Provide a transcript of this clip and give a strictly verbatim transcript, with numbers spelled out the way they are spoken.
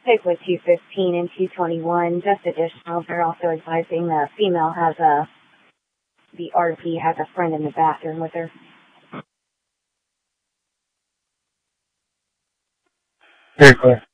Pick with two fifteen and two twenty-one. Just additional, they're also advising the female has a, the R P has a friend in the bathroom with her. Very clear.